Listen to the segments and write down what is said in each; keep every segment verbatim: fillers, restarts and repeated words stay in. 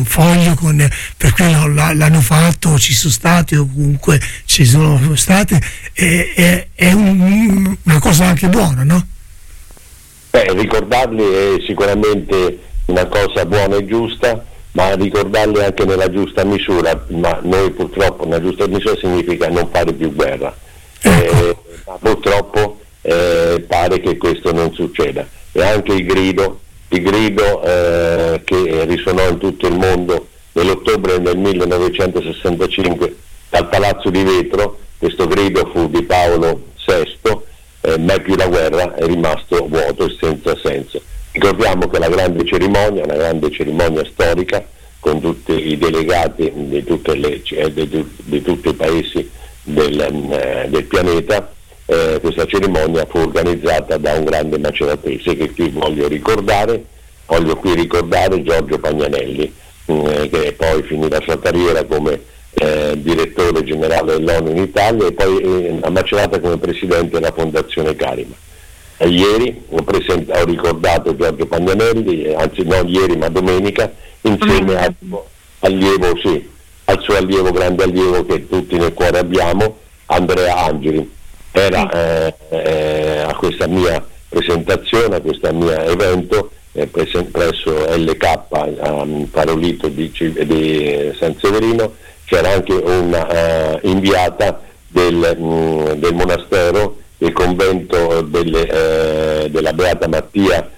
foglio con perché no, l'hanno fatto, ci sono stati o comunque ci sono state, è, è, è un, una cosa anche buona, no? Beh, ricordarli è sicuramente una cosa buona e giusta, ma ricordarli anche nella giusta misura, ma noi purtroppo nella giusta misura significa non fare più guerra. Ecco. Eh, ma purtroppo eh, pare che questo non succeda. E anche il grido, il grido eh, che risuonò in tutto il mondo nell'ottobre del millenovecentosessantacinque dal Palazzo di Vetro, questo grido fu di Paolo sesto, eh, mai più la guerra, è rimasto vuoto e senza senso. Ricordiamo che la grande cerimonia, una grande cerimonia storica, con tutti i delegati di, tutte le, di, di tutti i paesi del, eh, del pianeta, eh, questa cerimonia fu organizzata da un grande maceratese che qui voglio ricordare, voglio qui ricordare Giorgio Pagnanelli, eh, che poi finì la sua carriera come eh, direttore generale dell'ONU in Italia e poi eh, a Macerata come presidente della Fondazione Carima. E ieri ho, present- ho ricordato Giorgio Pagnanelli, anzi non ieri ma domenica, insieme al suo allievo, sì, al suo allievo, grande allievo che tutti nel cuore abbiamo, Andrea Angeli. Era eh, eh, a questa mia presentazione, a questo mio evento eh, presen- presso L K a Parolito di, di San Severino, c'era anche una uh, inviata del, mh, del monastero, del convento delle, eh, della Beata Mattia,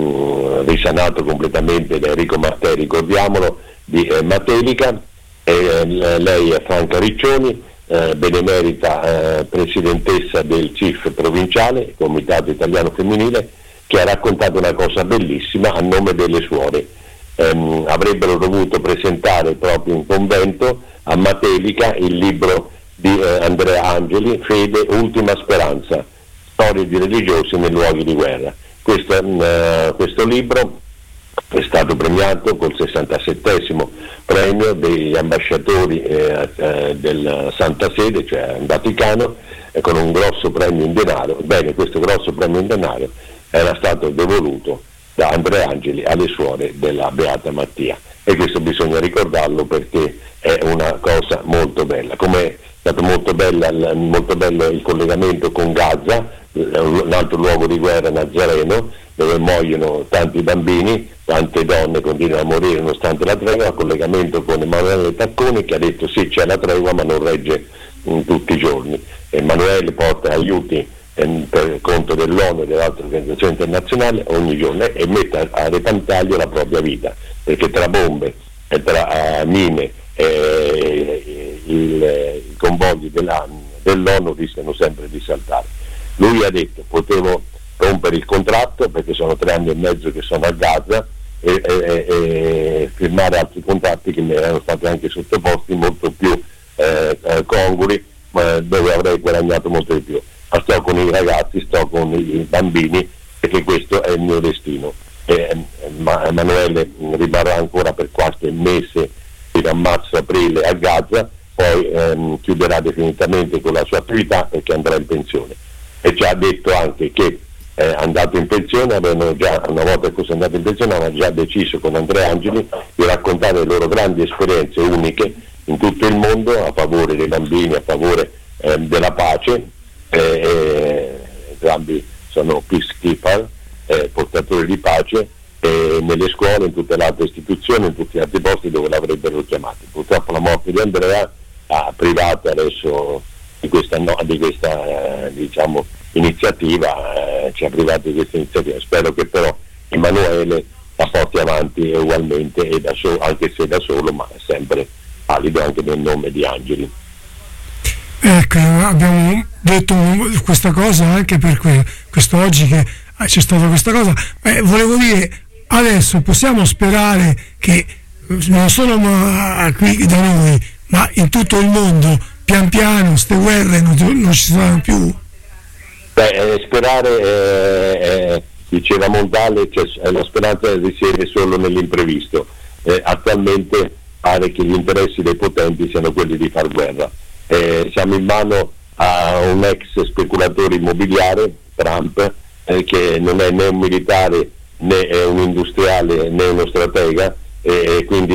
mh, risanato completamente da Enrico Mattei, ricordiamolo, di eh, Matelica, e, eh, lei è Franca Riccioni, eh, benemerita eh, presidentessa del C I F provinciale, Comitato Italiano Femminile, che ha raccontato una cosa bellissima a nome delle suore. Ehm, avrebbero dovuto presentare proprio in convento a Matelica il libro di eh, Andrea Angeli, Fede, Ultima Speranza, storie di religiosi nei luoghi di guerra. Questo, eh, questo libro è stato premiato col sessantasettesimo premio degli ambasciatori eh, eh, della Santa Sede, cioè in Vaticano, eh, con un grosso premio in denaro. Bene, questo grosso premio in denaro era stato devoluto da Andrea Angeli alle suore della Beata Mattia, e questo bisogna ricordarlo perché è una cosa molto bella. Come è stato molto, bella, molto bello il collegamento con Gaza, un altro luogo di guerra, Nazareno, dove muoiono tanti bambini, tante donne continuano a morire nonostante la tregua, il collegamento con Emanuele Tacconi, che ha detto sì, c'è la tregua ma non regge in tutti i giorni. Emanuele porta aiuti eh, per conto dell'ONU e delle altre organizzazioni internazionali ogni giorno e mette a, a repentaglio la propria vita, perché tra bombe e tra uh, mine e i convogli della, dell'ONU rischiano sempre di saltare. Lui ha detto: potevo rompere il contratto perché sono tre anni e mezzo che sono a Gaza e, e, e firmare altri contratti che mi erano stati anche sottoposti molto più eh, eh, congrui, eh, dove avrei guadagnato molto di più. Ma sto con i ragazzi, sto con i bambini, perché questo è il mio destino. E, ma Emanuele rimarrà ancora per qualche mese fino a marzo-aprile a Gaza, poi ehm, chiuderà definitivamente con la sua attività perché andrà in pensione. E ci ha detto anche che è andato in pensione, avevano già, una volta che fosse andato in pensione, avevano già deciso con Andrea Angeli di raccontare le loro grandi esperienze uniche in tutto il mondo a favore dei bambini, a favore eh, della pace. Eh, eh, entrambi sono peacekeeper, eh, portatori di pace, eh, nelle scuole, in tutte le altre istituzioni, in tutti gli altri posti dove l'avrebbero chiamati. Purtroppo la morte di Andrea ha privato adesso di questa, no, di questa eh, diciamo, iniziativa, eh, ci ha privato di questa iniziativa. Spero che però Emanuele la porti avanti ugualmente, e da so- anche se da solo, ma sempre valido anche nel nome di Angeli. Ecco, abbiamo detto questa cosa anche per que- quest'oggi che c'è stata questa cosa. Eh, volevo dire, adesso possiamo sperare che non solo ma, qui da noi, ma in tutto il mondo, pian piano queste guerre non, non ci saranno più? Beh, eh, sperare, eh, eh, diceva Montale, cioè, la speranza risiede solo nell'imprevisto. Eh, attualmente pare che gli interessi dei potenti siano quelli di far guerra. Eh, siamo in mano a un ex speculatore immobiliare, Trump, eh, che non è né un militare né un industriale né uno stratega, e, e quindi